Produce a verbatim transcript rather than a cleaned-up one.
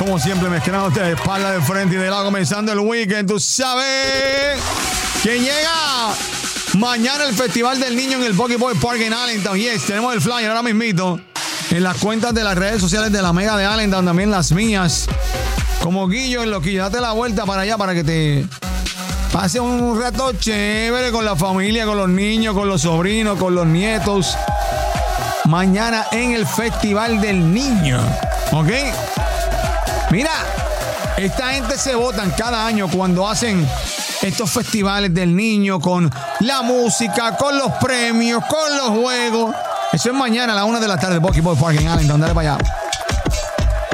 como siempre, mezclándote de espalda, de frente y de lado, comenzando el weekend. Tú sabes que llega mañana el Festival del Niño en el Bucky Boy Park en Allentown. Yes, tenemos el flyer ahora mismito en las cuentas de las redes sociales de la Mega de Allentown, también las mías. Como Guillo en Loquillo, date la vuelta para allá para que te pase un rato chévere con la familia, con los niños, con los sobrinos, con los nietos. Mañana en el Festival del Niño, ¿ok? Mira, esta gente se votan cada año cuando hacen estos festivales del niño con la música, con los premios, con los juegos. Eso es mañana a la una de la tarde, Bucky Boy Park en Allentown. Dale para allá.